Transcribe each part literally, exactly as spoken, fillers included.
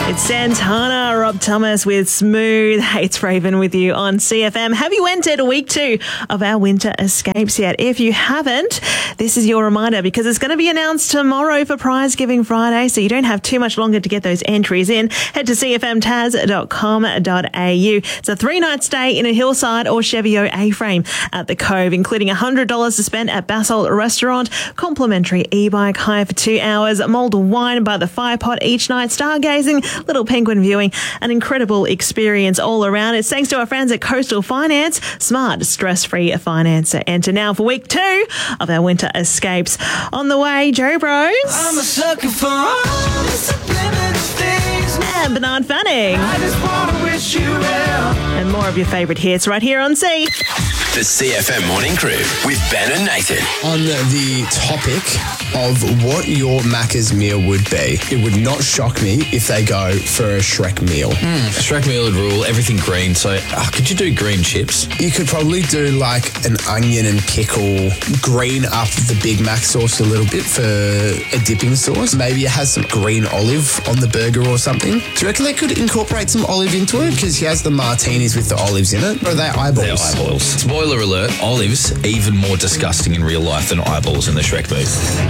It's Santana, Rob Thomas with Smooth. Hey, it's Raven with you on C F M. Have you entered week two of our winter escapes yet? If you haven't, this is your reminder because it's going to be announced tomorrow for Prize Giving Friday, so you don't have too much longer to get those entries in. Head to c f m taz dot com dot a u. It's a three-night stay in a hillside or Chevio A-frame at the Cove, including one hundred dollars to spend at Basalt Restaurant, complimentary e-bike hire for two hours, mulled wine by the fire pot each night, stargazing, little penguin viewing, an incredible experience all around. It's thanks to our friends at Coastal Finance, smart, stress-free finance. Enter now for week two of our winter escapes. On the way, Joe Bros. I'm a sucker for all the subliminal things. And Bernard Fanning. I just want to wish you well. And more of your favourite hits right here on C. The C F M Morning Crew with Ben and Nathan. On the topic of what your Macca's meal would be, it would not shock me if they go for a Shrek meal. Mm, Shrek meal would rule everything green. So uh, could you do green chips? You could probably do like an onion and pickle, green up the Big Mac sauce a little bit for a dipping sauce. Maybe it has some green olive on the burger or something. Do you reckon they could incorporate some olive into it? Because he has the martinis with the olives in it. Or are they eyeballs? They're eyeballs. Spoiler alert, olives even more disgusting in real life than eyeballs in the Shrek movie.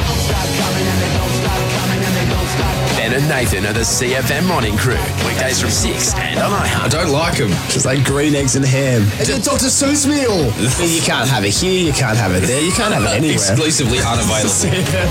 Ben and Nathan are the C F M Morning Crew. Weekdays from six and on iHeart. I don't like them. Just like green eggs and ham. It's a Doctor Seuss meal. You can't have it here, you can't have it there, you can't have it anywhere. Exclusively unavailable.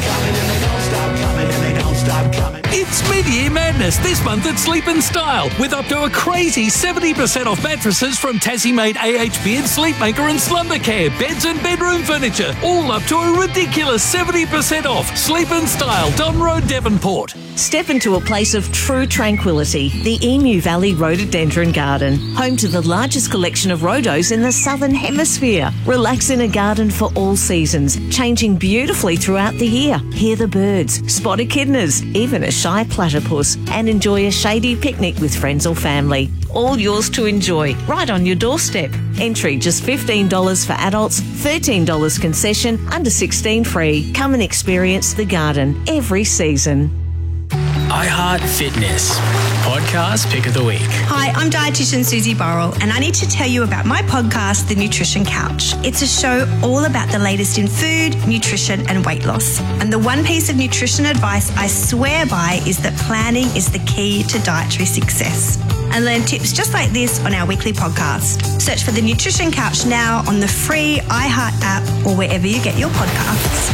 It's mid-year madness this month at Sleep and Style with up to a crazy seventy percent off mattresses from Tassie-made A H Beard, Sleepmaker and Slumbercare, beds and bedroom furniture, all up to a ridiculous seventy percent off. Sleep and Style, Don Road, Devonport. Step into a place of true tranquility, the Emu Valley Rhododendron Garden, home to the largest collection of rhodos in the Southern Hemisphere. Relax in a garden for all seasons, changing beautifully throughout the year. Hear the birds, spot echidnas, even a shy platypus, and enjoy a shady picnic with friends or family. All yours to enjoy, right on your doorstep. Entry just fifteen dollars for adults, thirteen dollars concession, under sixteen free. Come and experience the garden every season. iHeart Fitness Podcast Pick of the Week. Hi, I'm dietitian Susie Burrell, and I need to tell you about my podcast, The Nutrition Couch. It's a show all about the latest in food, nutrition, and weight loss. And the one piece of nutrition advice I swear by is that planning is the key to dietary success. And learn tips just like this on our weekly podcast. Search for The Nutrition Couch now on the free iHeart app or wherever you get your podcasts.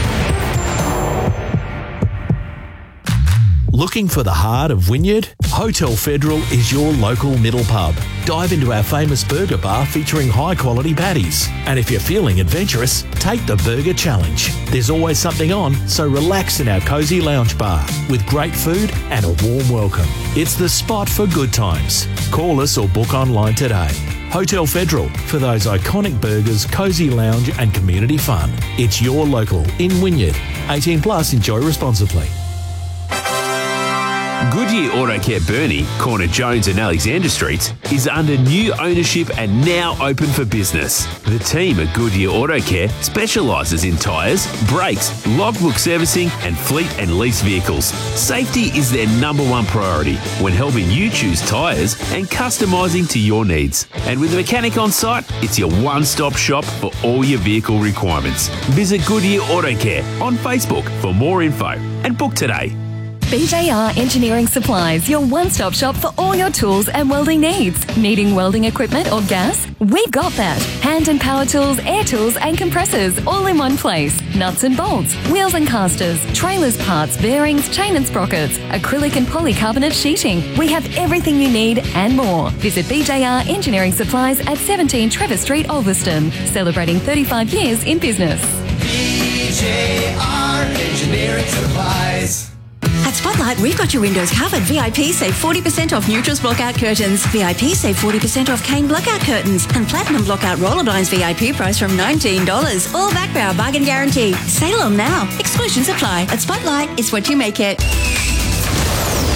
Looking for the heart of Wynyard? Hotel Federal is your local middle pub. Dive into our famous burger bar featuring high-quality patties. And if you're feeling adventurous, take the Burger Challenge. There's always something on, so relax in our cosy lounge bar with great food and a warm welcome. It's the spot for good times. Call us or book online today. Hotel Federal, for those iconic burgers, cosy lounge and community fun. It's your local in Wynyard. eighteen plus, enjoy responsibly. Goodyear Auto Care Burnie, corner Jones and Alexander Streets, is under new ownership and now open for business. The team at Goodyear Auto Care specialises in tyres, brakes, logbook servicing and fleet and lease vehicles. Safety is their number one priority when helping you choose tyres and customising to your needs. And with a mechanic on site, it's your one-stop shop for all your vehicle requirements. Visit Goodyear Auto Care on Facebook for more info and book today. B J R Engineering Supplies, your one-stop shop for all your tools and welding needs. Needing welding equipment or gas? We've got that. Hand and power tools, air tools and compressors all in one place. Nuts and bolts, wheels and casters, trailers parts, bearings, chain and sprockets, acrylic and polycarbonate sheeting. We have everything you need and more. Visit B J R Engineering Supplies at seventeen Trevor Street, Ulverston. Celebrating thirty-five years in business. B J R Engineering Supplies. At Spotlight, we've got your windows covered. V I P save forty percent off Neutrals Blockout Curtains. V I P save forty percent off Kane Blockout Curtains. And Platinum Blockout Roller Blinds V I P price from nineteen dollars. All back by our bargain guarantee. Sale on now. Exclusions apply. At Spotlight, it's what you make it.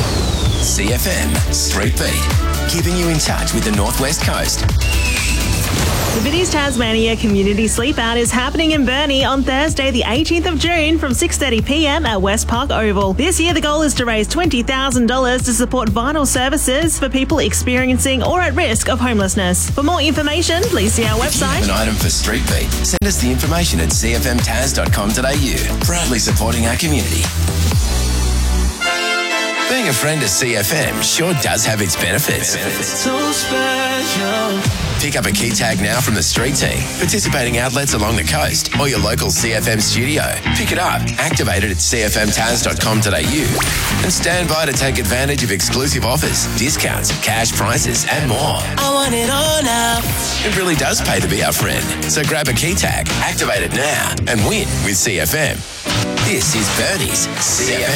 C F M Street Beat, keeping you in touch with the Northwest Coast. The Biddies Tasmania Community Sleepout is happening in Burnie on Thursday, the eighteenth of June from six thirty p m at West Park Oval. This year, the goal is to raise twenty thousand dollars to support vital services for people experiencing or at risk of homelessness. For more information, please see our If you website. have an item for Street Beat, send us the information at c f m taz dot com dot a u. Proudly supporting our community. Being a friend of C F M sure does have its benefits. So special. Pick up a key tag now from the street team, participating outlets along the coast, or your local C F M studio. Pick it up, activate it at c f m taz dot com dot a u, and stand by to take advantage of exclusive offers, discounts, cash prizes, and more. I want it all now. It really does pay to be our friend. So grab a key tag, activate it now, and win with C F M. This is Bernie's C F